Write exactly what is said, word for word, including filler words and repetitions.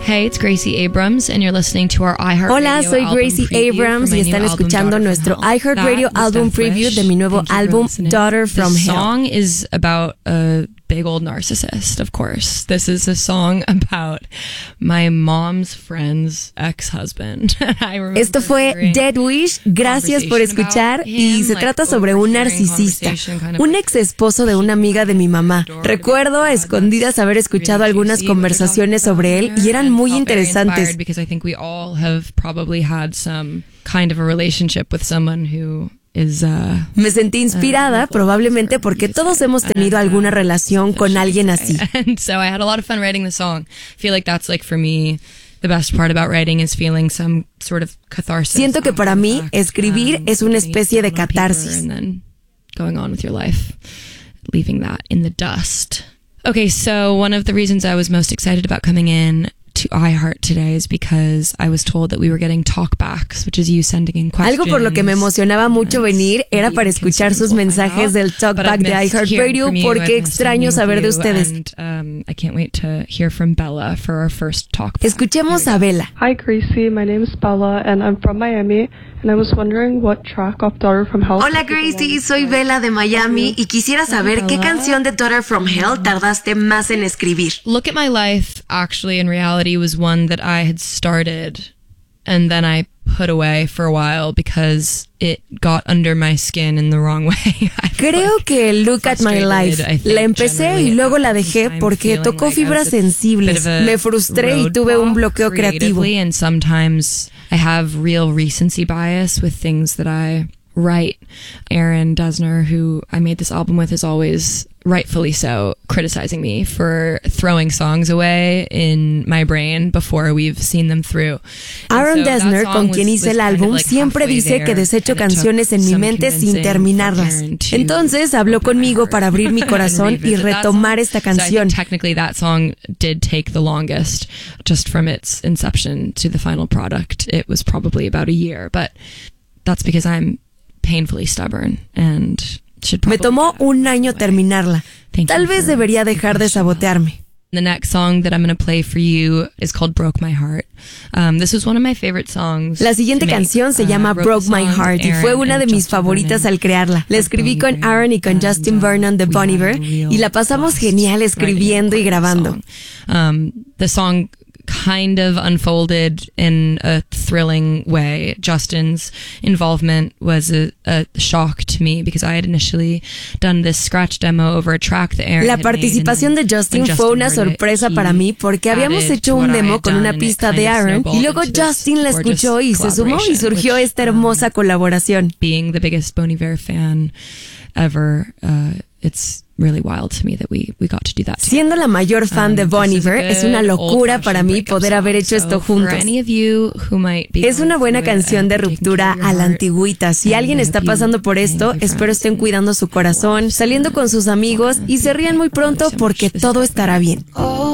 Hey, it's Gracie Abrams, and you're listening to our iHeartRadio. Hola, soy Gracie Abrams y están escuchando nuestro iHeartRadio album preview de mi nuevo álbum Daughter from Hell. The song is about a big old narcissist, of course. This is a song about my mom's friend's ex-husband. Esto fue Dead Wish. Gracias por escuchar. Y se trata sobre un narcisista, un ex esposo de una amiga de mi mamá. Recuerdo a escondidas haber escuchado algunas conversaciones sobre él y eran muy interesantes. Because I think we all have probably had some kind of a relationship with someone who is, uh, Me sentí inspirada, uh, probablemente porque todos hemos tenido alguna relación con alguien así. And so I had a lot of fun writing the song. I feel like that's like for me the best part about writing is feeling some sort of catharsis. Siento que para mí escribir es una especie de catarsis. And then going on with your life, leaving that in the dust. Okay, so one of the reasons I was most excited about coming in to iHeart today is because I was told that we were getting talkbacks, which is you sending in questions. Algo por lo que me emocionaba mucho venir era para escuchar sus mensajes del talkback de iHeartRadio, porque extraño saber de ustedes. And, um, I can't wait to hear from Bella for our first talkback. Escuchemos a Bella. Hi Gracie, my name is Bella and I'm from Miami. And I was wondering what track of Daughter from Hell. Hola Gracie, soy Bella de Miami y quisiera saber qué canción de Daughter from Hell tardaste más en escribir. Look at My Life, actually, in reality, was one that I had started and then I put away for a while because it got under my skin in the wrong way. Creo que Look at My Life la empecé y luego la dejé porque tocó fibras sensibles. Me frustré y tuve un bloqueo creativo. And sometimes I have real recency bias with things that I write. Aaron Dessner, who I made this album with, is always, rightfully so, criticizing me for throwing songs away in my brain before we've seen them through. Aaron so Dessner, con quien hice el álbum, like siempre dice que desecho canciones en mi mente sin terminarlas. Entonces habló conmigo para abrir mi corazón y retomar esta canción. So technically that song did take the longest, just from its inception to the final product. It was probably about a year, but that's because I'm painfully stubborn and should probably. Me tomó un año terminarla. Tal vez debería dejar de sabotearme. The next song that I'm going to play for you is called Broke My Heart. Um, this was one of my favorite songs. La siguiente canción se llama uh, Broke My Heart y fue una de mis favoritas al crearla. La escribí con Aaron y con Justin Vernon de Bon Iver y la pasamos genial escribiendo y grabando. Um, the song kind of unfolded in a thrilling way. Justin's involvement was a, a shock to me because I had initially done this scratch demo over a track that Aaron La had participación made, de Justin fue una sorpresa para mí porque habíamos hecho un demo con una pista de Aaron y luego Justin la escuchó y se sumó y surgió esta hermosa colaboración. Being the biggest Bon Iver fan ever, uh, it's really wild to me that we we got to do that. Siendo la mayor fan um, de Bon Iver, es una locura para mí poder haber hecho esto juntos. Es una buena canción de ruptura a la antigüita. Si alguien está pasando por esto, espero estén cuidando su corazón, saliendo con sus amigos y se rían muy pronto porque todo estará bien.